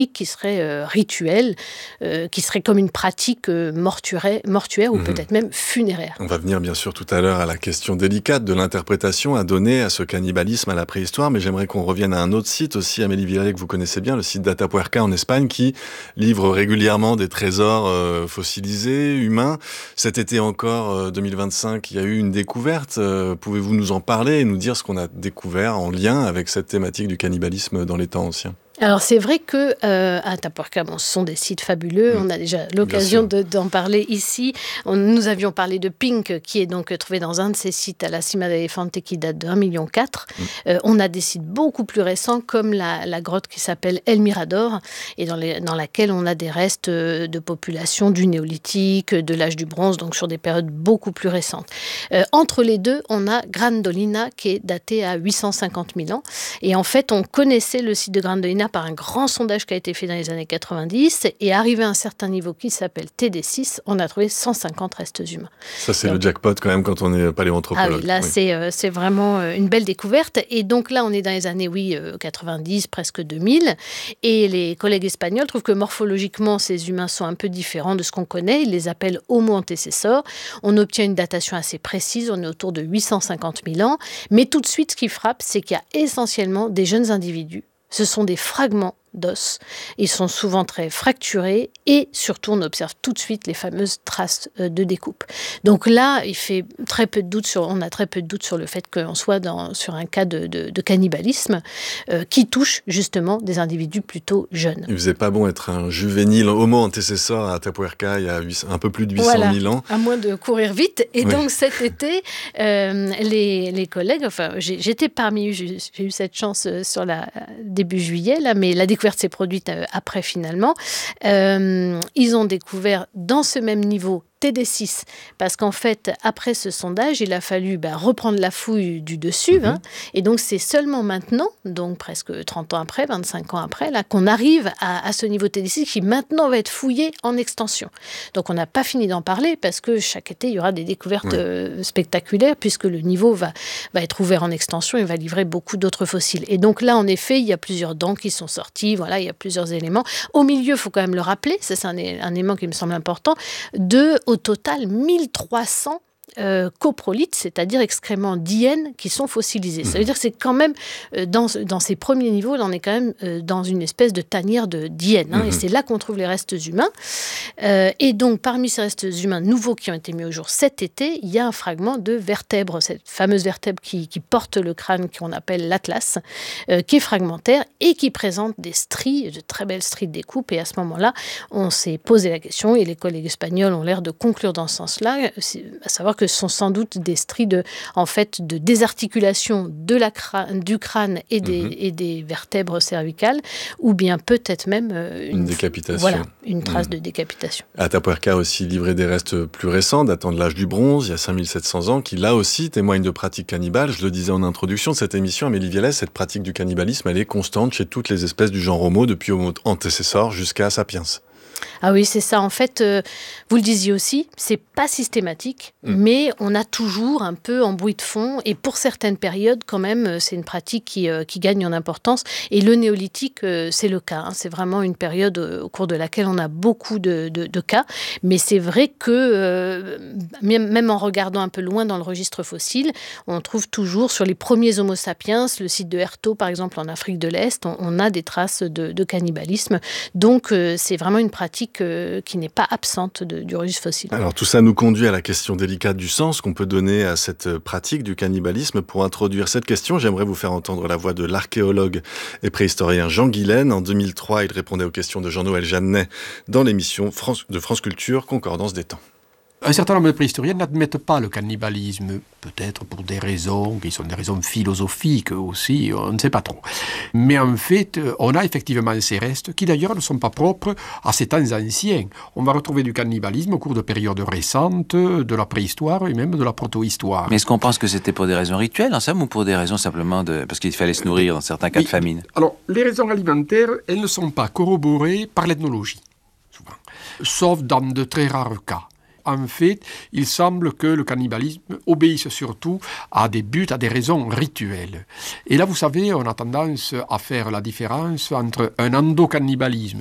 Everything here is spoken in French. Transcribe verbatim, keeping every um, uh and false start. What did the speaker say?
qui serait euh, rituelle, euh, qui serait comme une pratique euh, mortuaire, mortuaire ou mmh. peut-être même funéraire. On va venir bien sûr tout à l'heure à la question délicate de l'interprétation à donner à ce cannibalisme à la préhistoire, mais j'aimerais qu'on revienne à un autre site aussi, Amélie Villalet, que vous connaissez bien, le site d'Atapuerca en Espagne, qui livre régulièrement des trésors euh, fossilisés, humains. Cet été encore, euh, deux mille vingt-cinq, il y a eu une découverte. Euh, pouvez-vous nous en parler et nous dire ce qu'on a découvert en lien avec cette thématique du cannibalisme dans les temps anciens ? Alors c'est vrai que euh, Atapuerca, bon, ce sont des sites fabuleux. Mmh. On a déjà l'occasion de, d'en parler ici. On, nous avions parlé de Pink, qui est donc trouvé dans un de ces sites à la Cima d'Elefante qui date de un virgule quatre million. Mmh. Euh, on a des sites beaucoup plus récents, comme la, la grotte qui s'appelle El Mirador, et dans, les, dans laquelle on a des restes de population du néolithique, de l'âge du bronze, donc sur des périodes beaucoup plus récentes. Euh, entre les deux, on a Grandolina, qui est daté à huit cent cinquante mille ans. Et en fait, on connaissait le site de Grandolina par un grand sondage qui a été fait dans les années quatre-vingt-dix, et arrivé à un certain niveau qui s'appelle T D six, on a trouvé cent cinquante restes humains. Ça, c'est donc le jackpot quand même quand on est paléoanthropologue. Ah oui, là, oui. C'est, euh, c'est vraiment une belle découverte. Et donc là, on est dans les années, oui, euh, quatre-vingt-dix, presque deux mille, et les collègues espagnols trouvent que morphologiquement, ces humains sont un peu différents de ce qu'on connaît. Ils les appellent Homo antecessor. On obtient une datation assez précise, on est autour de huit cent cinquante mille ans. Mais tout de suite, ce qui frappe, c'est qu'il y a essentiellement des jeunes individus. Ce sont des fragments d'os. Ils sont souvent très fracturés et surtout, on observe tout de suite les fameuses traces de découpe. Donc là, il fait très peu de doute sur, on a très peu de doute sur le fait qu'on soit dans, sur un cas de, de, de cannibalisme euh, qui touche justement des individus plutôt jeunes. Il faisait pas bon être un juvénile Homo antecessor à Atapuerca il y a un peu plus de huit cent voilà, mille ans. À moins de courir vite. Et oui. Donc cet été, euh, les, les collègues, enfin j'ai, j'étais parmi eux, j'ai, j'ai eu cette chance sur la début juillet, là, mais la découverte s'est produite après finalement. Euh, ils ont découvert dans ce même niveau T D six, parce qu'en fait, après ce sondage, il a fallu bah, reprendre la fouille du dessus, mmh. hein, et donc c'est seulement maintenant, donc presque trente ans après, vingt-cinq ans après, là, qu'on arrive à, à ce niveau T D six qui maintenant va être fouillé en extension. Donc on n'a pas fini d'en parler, parce que chaque été, il y aura des découvertes mmh. euh, spectaculaires, puisque le niveau va, va être ouvert en extension et va livrer beaucoup d'autres fossiles. Et donc là, en effet, il y a plusieurs dents qui sont sorties, voilà, il y a plusieurs éléments. Au milieu, il faut quand même le rappeler, ça c'est un, un élément qui me semble important, de au total mille trois cents Euh, coprolites, c'est-à-dire excréments d'hyènes qui sont fossilisés. Ça veut dire que c'est quand même, euh, dans, dans ces premiers niveaux, là, on est quand même euh, dans une espèce de tanière de, d'hyènes. Hein, mmh. Et c'est là qu'on trouve les restes humains. Euh, et donc, parmi ces restes humains nouveaux qui ont été mis au jour cet été, il y a un fragment de vertèbre, cette fameuse vertèbre qui, qui porte le crâne qu'on appelle l'atlas, euh, qui est fragmentaire et qui présente des stries, de très belles stries de découpe. Et à ce moment-là, on s'est posé la question, et les collègues espagnols ont l'air de conclure dans ce sens-là, à savoir que ce sont sans doute des stries de, en fait, de désarticulation de la crâne, du crâne et des, mmh. et des vertèbres cervicales, ou bien peut-être même euh, une, une décapitation. Voilà, une trace mmh. de décapitation. Atapuerca a aussi livré des restes plus récents, datant de l'âge du bronze, il y a cinq mille sept cents ans, qui là aussi témoignent de pratiques cannibales. Je le disais en introduction de cette émission, Amélie Villalet, cette pratique du cannibalisme, elle est constante chez toutes les espèces du genre Homo, depuis Homo antecessor jusqu'à Sapiens. Ah oui, c'est ça. En fait, euh, vous le disiez aussi, c'est pas systématique, mmh. mais on a toujours un peu en bruit de fond. Et pour certaines périodes, quand même, c'est une pratique qui, euh, qui gagne en importance. Et le néolithique, euh, c'est le cas. Hein. C'est vraiment une période euh, au cours de laquelle on a beaucoup de, de, de cas. Mais c'est vrai que, euh, même en regardant un peu loin dans le registre fossile, on trouve toujours sur les premiers Homo sapiens, le site de Herto, par exemple, en Afrique de l'Est, on, on a des traces de, de cannibalisme. Donc, euh, c'est vraiment une pratique qui n'est pas absente de, du registre fossile. Alors tout ça nous conduit à la question délicate du sens qu'on peut donner à cette pratique du cannibalisme. Pour introduire cette question, j'aimerais vous faire entendre la voix de l'archéologue et préhistorien Jean Guilaine. En deux mille trois, il répondait aux questions de Jean-Noël Jeannet dans l'émission France, de France Culture, Concordance des temps. Un certain nombre de préhistoriens n'admettent pas le cannibalisme, peut-être pour des raisons qui sont des raisons philosophiques aussi, on ne sait pas trop. Mais en fait, on a effectivement ces restes qui d'ailleurs ne sont pas propres à ces temps anciens. On va retrouver du cannibalisme au cours de périodes récentes, de la préhistoire et même de la protohistoire. Mais est-ce qu'on pense que c'était pour des raisons rituelles, en somme, ou pour des raisons simplement de... parce qu'il fallait se nourrir dans certains cas oui. de famine? Alors, les raisons alimentaires, elles ne sont pas corroborées par l'ethnologie, souvent. Sauf dans de très rares cas. En fait, il semble que le cannibalisme obéisse surtout à des buts, à des raisons rituelles. Et là, vous savez, on a tendance à faire la différence entre un endocannibalisme